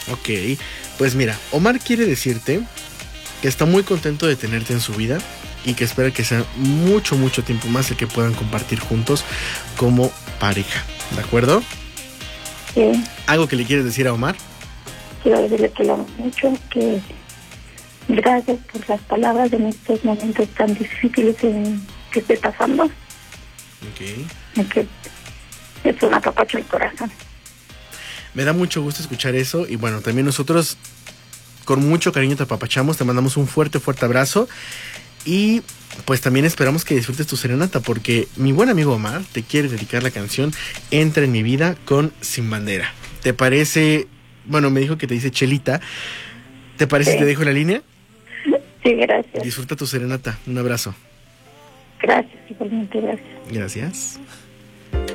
Ok, pues mira, Omar quiere decirte que está muy contento de tenerte en su vida y que espera que sea mucho, mucho tiempo más el que puedan compartir juntos como pareja, ¿de acuerdo? Sí, ¿Algo que le quieres decir a Omar? quiero decirle que lo amo mucho, que gracias por las palabras en estos momentos tan difíciles que estoy pasando, Ok. y que es un apapacho el corazón. Me da mucho gusto escuchar eso y bueno, también nosotros con mucho cariño te apapachamos, te mandamos un fuerte, fuerte abrazo y pues también esperamos que disfrutes tu serenata porque mi buen amigo Omar te quiere dedicar la canción Entra en mi vida con Sin Bandera. ¿Te parece? Bueno, me dijo que te dice Chelita. ¿Te parece si te Sí, dejo la línea? sí, gracias. Disfruta tu serenata. Un abrazo. Gracias, igualmente, gracias. Gracias.